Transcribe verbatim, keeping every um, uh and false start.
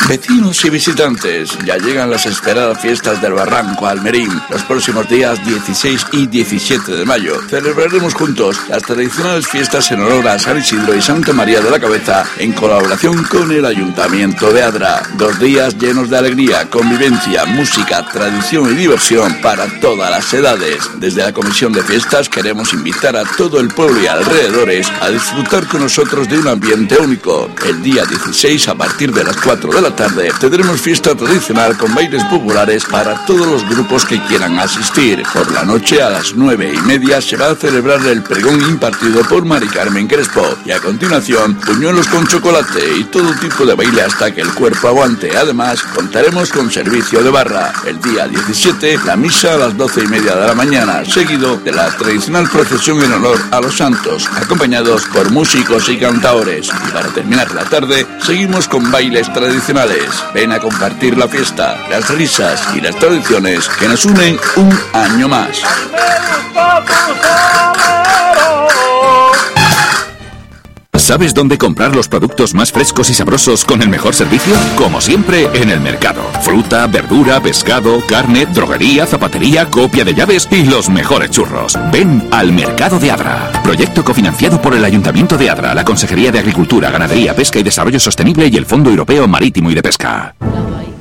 Vecinos y visitantes, ya llegan las esperadas fiestas del Barranco Almerín. Los próximos días dieciséis y diecisiete de mayo celebraremos juntos las tradicionales fiestas en honor a San Isidro y Santa María de la Cabeza en colaboración con el Ayuntamiento de Adra. Dos días llenos de alegría, convivencia, música, tradición y diversión para todas las edades. Desde la Comisión de Fiestas queremos invitar a todo el pueblo y alrededores a disfrutar con nosotros de un ambiente único. El día dieciséis, a partir de las cuatro de la tarde, tendremos fiesta tradicional con bailes populares para todos los grupos que quieran asistir. Por la noche, a las nueve y media, se va a celebrar el pregón impartido por Mari Carmen Crespo y a continuación, puñuelos con chocolate y todo tipo de baile hasta que el cuerpo aguante. Además, contaremos con servicio de barra. El día diecisiete, la misa a las doce y media de la mañana, seguido de la tradicional procesión en honor a los santos, acompañados por músicos y cantaores. Y para terminar la tarde, seguimos con bailes tradicionales. Ven a compartir la fiesta, las risas y las tradiciones que nos unen un año más. ¿Sabes dónde comprar los productos más frescos y sabrosos con el mejor servicio? Como siempre, en el mercado. Fruta, verdura, pescado, carne, droguería, zapatería, copia de llaves y los mejores churros. Ven al Mercado de Adra. Proyecto cofinanciado por el Ayuntamiento de Adra, la Consejería de Agricultura, Ganadería, Pesca y Desarrollo Sostenible y el Fondo Europeo Marítimo y de Pesca.